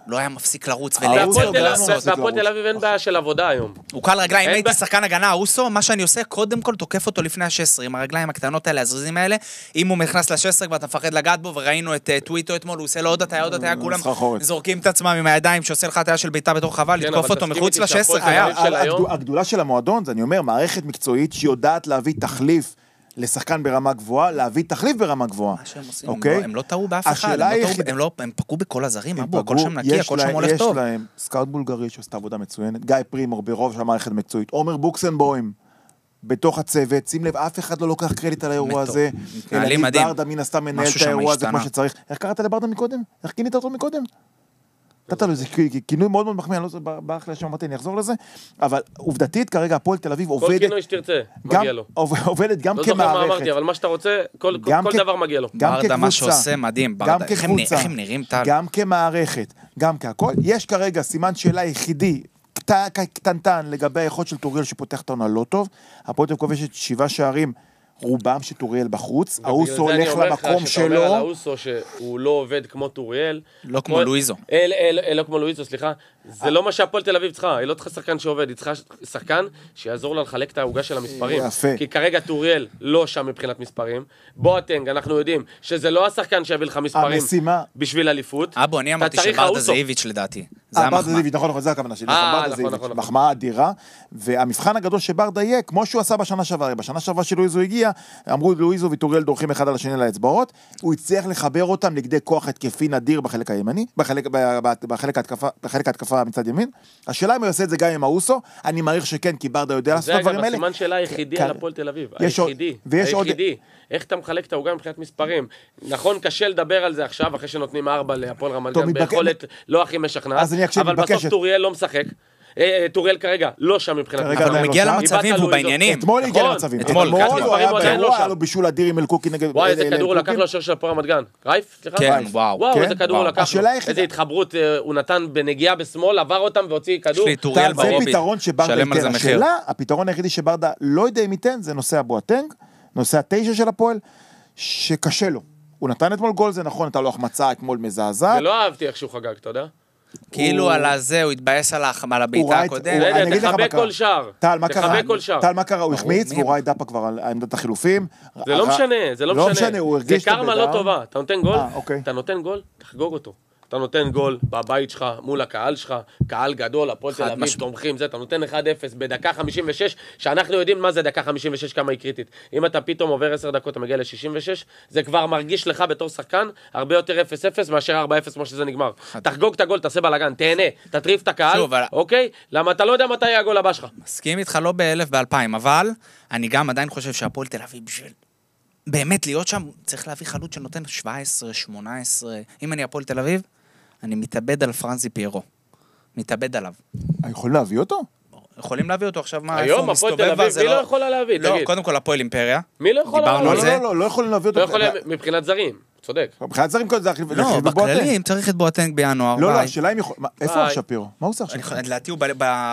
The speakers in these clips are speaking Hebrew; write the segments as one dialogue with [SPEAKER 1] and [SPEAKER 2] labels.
[SPEAKER 1] לא היה מפסיק לרוץ ולייצר ולעשות.
[SPEAKER 2] והפועל תל אביב אין בעיה של עבודה היום.
[SPEAKER 1] הוא קל רגליים, אם הייתי שחקן הגנה, אוסו, מה שאני עושה, קודם כל תוקף אותו לפני ה-16, עם הרגליים הקטנות האלה, הזריזים האלה, אם הוא נכנס ל-16 כבר אתה מפחד לגעת בו, וראינו את טוויטו אתמול, הוא עושה לו עוד הטיה, כולם זורקים את עצמם עם הידיים, שעושה לך הטיה של ביתה בתור חבל, לתקוף אותו מחוץ ל-16.
[SPEAKER 3] הגדולה של המועדון, זה אני אומר, מערכת מקצועית שיודעת להביא תחליף לשחקן ברמה גבוהה, להביא תחליף ברמה גבוהה.
[SPEAKER 1] מה שהם עושים, הם לא טעו באף אחד, הם פגעו בכל הזרים, הכל שם נקי, הכל שם הולך טוב.
[SPEAKER 3] יש להם סקאוט בולגרי שעושה עבודה מצוינת, גיא פרימור ברוב של המערכת מקצועית, עומר בוקסנבוים בתוך הצוות, שים לב, אף אחד לא לוקח קרדיט על האירוע הזה, אלא ברדה מן הסתם מנהל את האירוע הזה כמו שצריך. איך קראת לברדה מקודם? איך כינית אותו מקודם? נתת לו איזה כינוי מאוד מאוד מחמיא, אני לא ברח לשם אמרתי, אני אחזור לזה, אבל עובדתית כרגע הפועל תל אביב עובדת...
[SPEAKER 2] כל כינוי שתרצה, מגיע לו.
[SPEAKER 3] עובדת גם כמערכת.
[SPEAKER 2] לא זוכר מה אמרתי, אבל מה שאתה רוצה, כל דבר מגיע לו.
[SPEAKER 1] ברדה מה שעושה מדהים, ברדה, איך הם נראים טל?
[SPEAKER 3] גם כמערכת, גם כהכל. יש כרגע סימן שאלה יחידי, קטנטן לגבי היכולת של טוריאל שפותח את העונה לא טוב, הפועל תל אביב כובשת 7 שערים, רובם שטוריאל בחוץ, האוסו הולך למקום שלו.
[SPEAKER 2] אתה אומר על האוסו שהוא לא עובד כמו טוריאל.
[SPEAKER 1] לא כמו לואיזו.
[SPEAKER 2] לא כמו לואיזו, סליחה. זה לא מה שהפועל תל אביב צריכה, היא לא צריכה שחקן שעובד, היא צריכה שחקן שיעזור לה לחלק את העוגה של המספרים. כי כרגע טוריאל לא שם מבחינת מספרים. בואטנג, אנחנו יודעים שזה לא השחקן שיביא לך מספרים בשביל אליפות.
[SPEAKER 1] אבו, אני אמרתי שברדה זאיביץ' לדעתי. זה
[SPEAKER 3] ברדה זאיביץ', נכון, זה הכוונה שלי. ברדה זאיביץ', מחמאה אדירה. והמבחן הגדול שברדה יהיה, כמו שהוא עשה בשנה שעברה. בשנה שעברה שלואיזו הגיע, אמרו לואיזו וטוריאל דורכים אחד על השני לאצבעות. הוא הצליח לחבר אותם נגדי כוח התקפי נדיר בחלק הימני, בחלק ההתקפה מצד ימין. השאלה אם הוא יעשה את זה גם עם האוסו, אני מעריך שכן, כי ברדה יודע לעשות את הדברים האלה.
[SPEAKER 2] זה גם הסימן שאלה היחידי על הפועל תל אביב. היחידי. איך אתה מחלק את העוגה מבחינת מספרים? נכון, קשה לדבר על זה עכשיו, אחרי שנותנים 4 להפועל רמת גן, ביכולת לא הכי משכנעת, אבל בסוף טוריאל לא משחק. טוריאל כרגע לא שם מבחינת
[SPEAKER 1] אבל הוא מגיע למצבים והוא בעניינים.
[SPEAKER 3] אתמול הגיע למצבים. אתמול הוא היה באירוע, היה לו בישול אדיר עם אלקוקי נגד...
[SPEAKER 2] וואי, איזה כדור הוא לקח לו השוער של הפועל רמת גן. רייף?
[SPEAKER 1] כן, וואו.
[SPEAKER 2] איזה כדור הוא לקח לו. איזה התחברות הוא נתן בנגיעה בשמאל, עבר אותם והוציא כדור.
[SPEAKER 1] יש לי טוריאל ברובי. שלם על זה מחיר.
[SPEAKER 3] הפתרון היחידי שברדה לא יודע אם ייתן, זה נושא הבואטנג, נושא 9 של הפועל, שקשה לו. הוא נתן אתמול גול, זה נכון, נתן לו החמצה אתמול מזעזעת.
[SPEAKER 2] זה לא אהבתי איך שהוא חגג, אתה יודע?
[SPEAKER 1] כאילו על הזה, הוא התבאס על הבעיטה הקודם.
[SPEAKER 2] תחבק כל שער.
[SPEAKER 3] טל, מה קרה? הוא החמיץ, והוא ראה את דפה כבר על עמדת החילופים.
[SPEAKER 2] זה לא משנה, זה לא משנה. זה קרמה לא טובה. אתה נותן גול, תחגוג אותו. אתה נותן גול בבית שלך, מול הקהל שלך, קהל גדול, הפועל תל אביב, תומכים זה, אתה נותן 1-0 בדקה 56, שאנחנו יודעים מה זה דקה 56, כמה היא קריטית. אם אתה פתאום עובר 10 דקות, אתה מגיע ל-66, זה כבר מרגיש לך בתור שחקן, הרבה יותר 0-0 מאשר 4-0 כמו שזה נגמר. תחגוג את הגול, תעשה בלגן, תהנה, תטריף את הקהל, אוקיי? למה אתה לא יודע מתי יהיה הגול הבא שלך.
[SPEAKER 1] מסכים איתך לא ב-1000, ב-2000, אבל אני גם עדיין חושב שהפועל תל אביב בשביל באמת להיות שם, צריך להביא חלוץ שנותן 17, 18. אם אני הפועל תל אביב, אני מתאבד על פרנזי פיירו. מתאבד עליו.
[SPEAKER 3] יכולים להביא אותו?
[SPEAKER 1] יכולים להביא אותו עכשיו, מה,
[SPEAKER 2] היום הפועל תל אביב, מי לא יכולה להביא?
[SPEAKER 1] לא, קודם כל הפועל אימפריה.
[SPEAKER 2] מי לא יכולה להביא?
[SPEAKER 1] דיברנו על זה.
[SPEAKER 3] לא יכולים להביא אותו.
[SPEAKER 2] לא יכולים מבחינת זרים, צודק.
[SPEAKER 3] מבחינת זרים כל זה להחליף בבואטנג.
[SPEAKER 1] לא, בכללי, אם צריך את בואטנג בינואר.
[SPEAKER 3] לא, השאלה אם יכול... איפה השפירו? מה הוא עושה עכשיו?
[SPEAKER 1] לדעתי הוא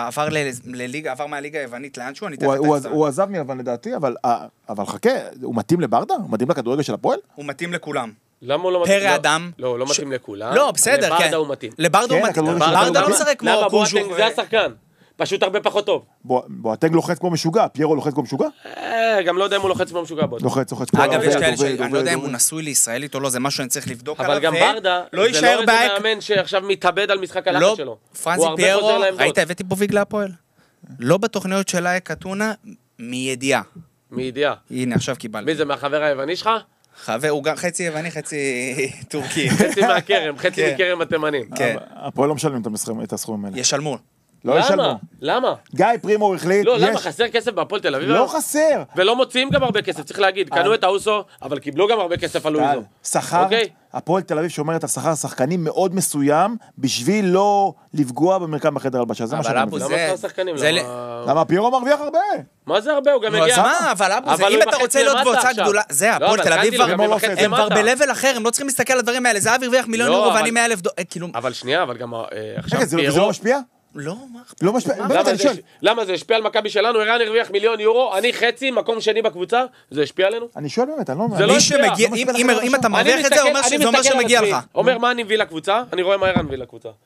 [SPEAKER 1] עבר מהליגה היוונית לאנשהו,
[SPEAKER 3] הוא עזב מיוון לדעתי, אבל חכה, הוא מתאים לברדה? הוא מתאים לכדורגל של הפועל?
[SPEAKER 1] הוא מתאים לכולם.
[SPEAKER 2] למה הוא לא מתאים?
[SPEAKER 1] פרא אדם.
[SPEAKER 2] לא, הוא לא מתאים לכולם.
[SPEAKER 1] לא, בסדר, כן.
[SPEAKER 2] לברדה הוא מתאים.
[SPEAKER 1] לברדה הוא מתאים. ברדה לא משחק כמו קוז'ו.
[SPEAKER 2] למה בואטנג זה השחקן? פשוט הרבה פחות טוב.
[SPEAKER 3] בואטנג לוחץ כמו משוגע, פיירו לוחץ כמו משוגע?
[SPEAKER 2] גם לא יודע אם הוא לוחץ כמו משוגע בואטנג.
[SPEAKER 3] לוחץ.
[SPEAKER 1] אגב, יש כאלה שאני לא יודע אם הוא נשוי לישראלית או לא, זה משהו שאני צריך לבדוק עליו.
[SPEAKER 2] אבל גם ברדה, זה לא איזה מאמן שעכשיו מתאבד על משחק הלחץ שלו.
[SPEAKER 1] פרנזי פיירו, ראית, הבאתי פה ויגלה הפועל. לא בתוכניות של אייק אתונה, מידיעה.
[SPEAKER 2] מידיעה.
[SPEAKER 1] הנה, עכשיו קיבלתי.
[SPEAKER 2] מי זה, מהחבר היווני שלך?
[SPEAKER 1] חבר, הוא גם חצי יווני, חצי טורקי.
[SPEAKER 2] חצי מהקרם, חצי מכרם התימנים.
[SPEAKER 3] הפועל לא משלמים את הסכומים האלה.
[SPEAKER 1] ישלמו.
[SPEAKER 3] לא ישלמו.
[SPEAKER 2] למה?
[SPEAKER 3] גיא פרימו החליט.
[SPEAKER 2] לא, למה? חסר כסף בהפועל תל אביב?
[SPEAKER 3] לא חסר.
[SPEAKER 2] ולא מוציאים גם הרבה כסף, צריך להגיד. קנו את האוסו, אבל קיבלו גם הרבה כסף על לואיזו.
[SPEAKER 3] שכר, הפועל תל אביב שומרת על שכר שחקנים מאוד מסוים, בשביל לא לפגוע במרקם בחדר הלבשה. זה מה שאני מבין.
[SPEAKER 2] למה שחקנים?
[SPEAKER 3] למה פיירו מרוויח הרבה?
[SPEAKER 2] מה זה הרבה? הוא גם מגיע...
[SPEAKER 1] מה, אבל אבו, אם אתה רוצה להיות קבוצה גדולה, זה, הפועל תל אביב הם כבר בלבל אחר, הם לא צריכים להסתכל על הדברים האלה. זה הרוויח מיליון יורו ואני 100,000 $.
[SPEAKER 2] אבל שנייה, אבל גם עכשיו
[SPEAKER 3] פיירו... זה לא משפיע?
[SPEAKER 1] לא
[SPEAKER 3] משפיע.
[SPEAKER 2] למה זה השפיע על מכבי שלנו? ערן הרוויח מיליון יורו, אני חצי, מקום שני בקבוצה, זה השפיע עלינו?
[SPEAKER 3] אני שואל באמת, אני לא אומר.
[SPEAKER 1] מי שמגיע, אם אתה מרוויח את זה, זה אומר שמגיע לך.
[SPEAKER 2] אומר מה אני מביא לקבוצה, אני רואה מה ערן מביא לקבוצה.